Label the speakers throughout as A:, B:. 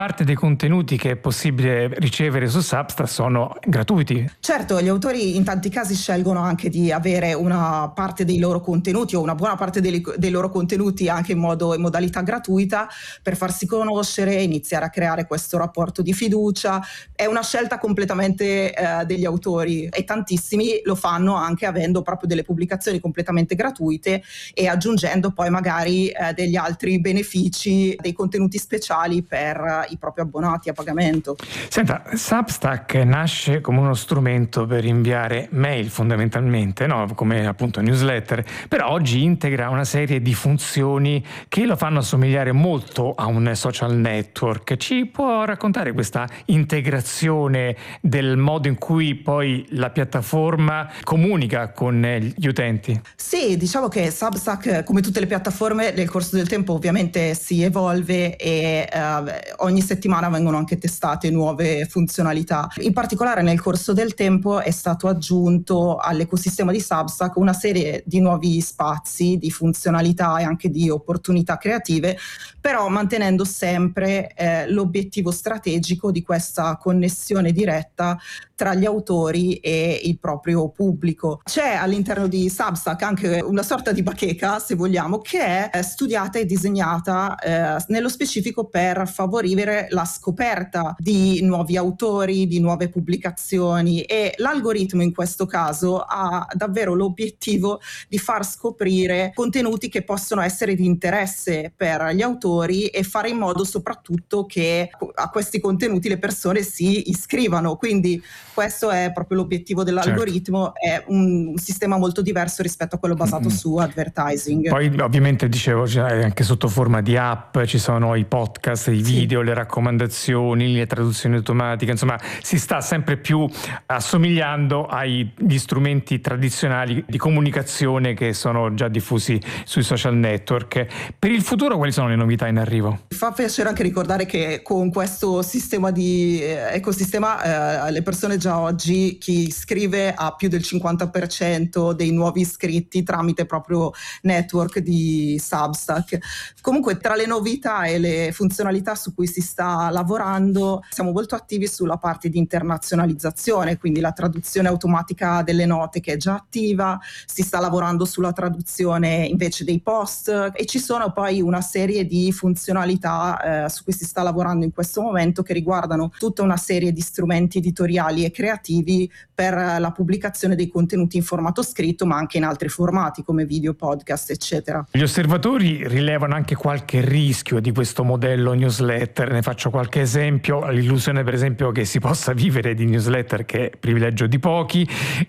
A: Parte dei contenuti che è possibile ricevere su Substack sono gratuiti.
B: Certo, gli autori in tanti casi scelgono anche di avere una parte dei loro contenuti o una buona parte dei loro contenuti anche in modalità gratuita per farsi conoscere e iniziare a creare questo rapporto di fiducia. È una scelta completamente degli autori e tantissimi lo fanno anche avendo proprio delle pubblicazioni completamente gratuite e aggiungendo poi magari degli altri benefici, dei contenuti speciali per i propri abbonati a pagamento.
A: Senta, Substack nasce come uno strumento per inviare mail fondamentalmente, no? Come appunto newsletter, però oggi integra una serie di funzioni che lo fanno assomigliare molto a un social network. Ci può raccontare questa integrazione del modo in cui poi la piattaforma comunica con gli utenti?
B: Sì, diciamo che Substack, come tutte le piattaforme, nel corso del tempo ovviamente si evolve e ogni settimana vengono anche testate nuove funzionalità. In particolare nel corso del tempo è stato aggiunto all'ecosistema di Substack una serie di nuovi spazi, di funzionalità e anche di opportunità creative, però mantenendo sempre l'obiettivo strategico di questa connessione diretta tra gli autori e il proprio pubblico. C'è all'interno di Substack anche una sorta di bacheca, se vogliamo, che è studiata e disegnata nello specifico per favorire la scoperta di nuovi autori, di nuove pubblicazioni, e l'algoritmo in questo caso ha davvero l'obiettivo di far scoprire contenuti che possono essere di interesse per gli autori e fare in modo soprattutto che a questi contenuti le persone si iscrivano. Quindi questo è proprio l'obiettivo dell'algoritmo. Certo. È un sistema molto diverso rispetto a quello basato su advertising.
A: Poi ovviamente dicevo anche sotto forma di app ci sono i podcast, i video, le raccomandazioni, le traduzioni automatiche, insomma si sta sempre più assomigliando agli strumenti tradizionali di comunicazione che sono già diffusi sui social network. Per il futuro quali sono le novità in arrivo?
B: Fa piacere anche ricordare che con questo sistema di ecosistema le persone già oggi, chi scrive ha più del 50% dei nuovi iscritti tramite proprio network di Substack. Comunque tra le novità e le funzionalità su cui si sta lavorando siamo molto attivi sulla parte di internazionalizzazione, quindi la traduzione automatica delle note che è già attiva, si sta lavorando sulla traduzione invece dei post e ci sono poi una serie di funzionalità su cui si sta lavorando in questo momento che riguardano tutta una serie di strumenti editoriali e creativi per la pubblicazione dei contenuti in formato scritto ma anche in altri formati come video, podcast eccetera.
A: Gli osservatori rilevano anche qualche rischio di questo modello newsletter, ne faccio qualche esempio: l'illusione per esempio che si possa vivere di newsletter, che è privilegio di pochi,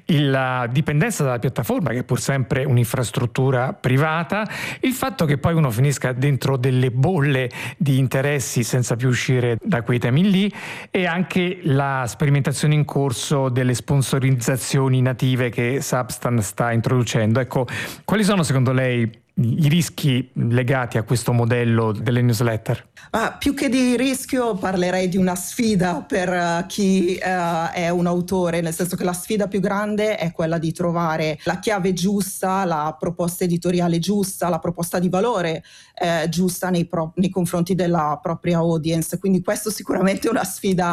A: la dipendenza dalla piattaforma che è pur sempre un'infrastruttura privata, il fatto che poi uno finisca dentro delle bolle di interessi senza più uscire da quei temi lì, e anche la sperimentazione in corso delle sponsorizzazioni native che Substack sta introducendo. Ecco, quali sono secondo lei i rischi legati a questo modello delle newsletter?
B: Più che di rischio parlerei di una sfida per chi è un autore, nel senso che la sfida più grande è quella di trovare la chiave giusta, la proposta editoriale giusta, la proposta di valore giusta nei confronti della propria audience. Quindi questo sicuramente è una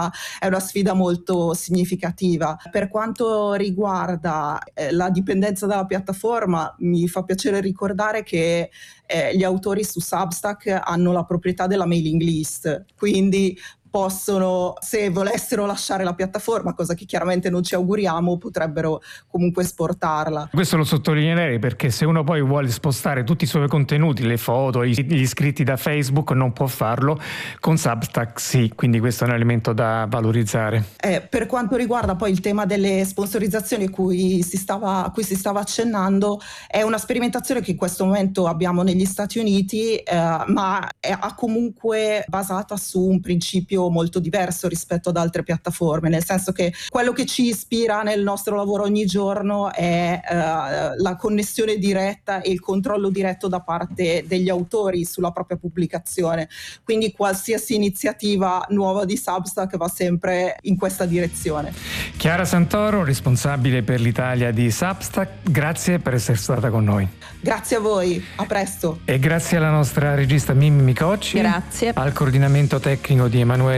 B: sfida molto significativa. Per quanto riguarda la dipendenza dalla piattaforma, mi fa piacere ricordare che gli autori su Substack hanno la proprietà della mailing list, quindi possono, se volessero lasciare la piattaforma, cosa che chiaramente non ci auguriamo, potrebbero comunque esportarla.
A: Questo lo sottolineerei perché se uno poi vuole spostare tutti i suoi contenuti, le foto, gli iscritti da Facebook, non può farlo. Con Substack sì, quindi questo è un elemento da valorizzare.
B: Per quanto riguarda poi il tema delle sponsorizzazioni a cui si stava accennando, è una sperimentazione che in questo momento abbiamo negli Stati Uniti, ma è comunque basata su un principio molto diverso rispetto ad altre piattaforme, nel senso che quello che ci ispira nel nostro lavoro ogni giorno è la connessione diretta e il controllo diretto da parte degli autori sulla propria pubblicazione, quindi qualsiasi iniziativa nuova di Substack va sempre in questa direzione.
A: Chiara Santoro, responsabile per l'Italia di Substack, grazie per essere stata con noi.
B: Grazie a voi, a presto.
A: E grazie alla nostra regista Mimmi Micocci,
C: grazie,
A: al coordinamento tecnico di Emanuele